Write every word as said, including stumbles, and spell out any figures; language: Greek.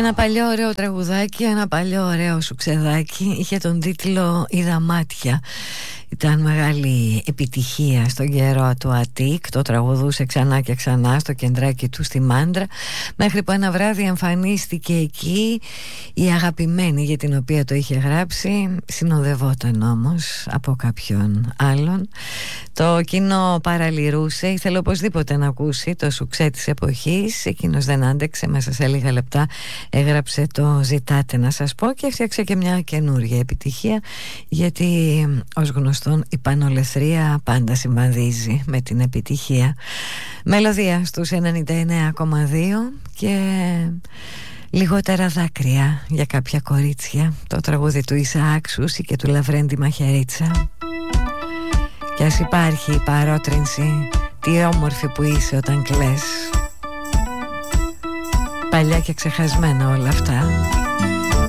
Ένα παλιό ωραίο τραγουδάκι, ένα παλιό ωραίο σουξεδάκι. Είχε τον τίτλο «Είδα μάτια». Ήταν μεγάλη επιτυχία στον καιρό του Αττικ. Το τραγουδούσε ξανά και ξανά στο κεντράκι του στη Μάντρα, μέχρι που ένα βράδυ εμφανίστηκε εκεί η αγαπημένη για την οποία το είχε γράψει. Συνοδευόταν όμως από κάποιον άλλον. Το κοινό παραλυρούσε, ήθελε οπωσδήποτε να ακούσει το σουξέ της εποχής. Εκείνος δεν άντεξε, μέσα σε λίγα λεπτά έγραψε το «Ζητάτε να σας πω» και έφτιαξε και μια καινούργια επιτυχία, γιατί ως γνωστόν η πανολεθρία πάντα συμβαδίζει με την επιτυχία. Μελωδία στους ενενήντα εννέα κόμμα δύο και λιγότερα δάκρυα για κάποια κορίτσια. Το τραγούδι του Ισαάκ Σούση και του Λαβρέντη Μαχαιρίτσα. Κι ας υπάρχει η παρότρινση, τι όμορφη που είσαι όταν κλαις. Παλιά και ξεχασμένα όλα αυτά.